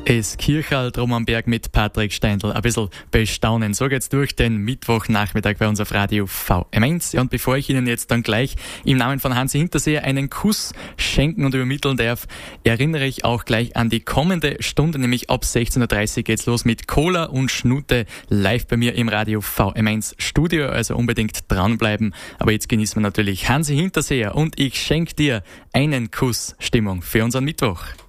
Es Kirchal drum am Berg mit Patrick Steindl. Ein bisschen bestaunen. So geht's durch den Mittwochnachmittag bei uns auf Radio VM1. Ja, und bevor ich Ihnen jetzt dann gleich im Namen von Hansi Hinterseher einen Kuss schenken und übermitteln darf, erinnere ich auch gleich an die kommende Stunde, nämlich ab 16.30 Uhr geht's los mit Cola und Schnute live bei mir im Radio VM1 Studio. Also unbedingt dranbleiben. Aber jetzt genießen wir natürlich Hansi Hinterseher und ich schenke dir einen Kuss Stimmung für unseren Mittwoch.